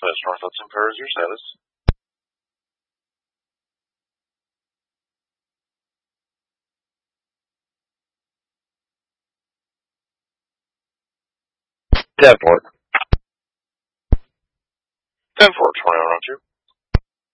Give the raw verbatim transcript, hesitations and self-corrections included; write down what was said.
West North Hudson Cars, your status. ten four. ten four, twenty-one oh two.